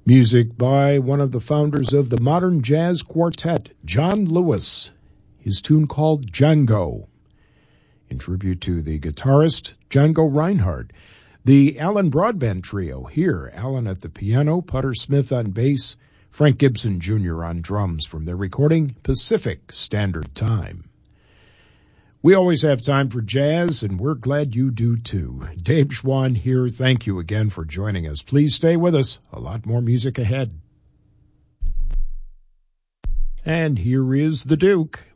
Music by one of the founders of the modern jazz quartet, John Lewis. His tune called Django, in tribute to the guitarist Django Reinhardt. The Alan Broadbent Trio here, Alan at the piano, Putter Smith on bass, Frank Gibson Jr. on drums from their recording Pacific Standard Time. We always have time for jazz, and we're glad you do too. Dave Schwann here. Thank you again for joining us. Please stay with us. A lot more music ahead. And here is the Duke.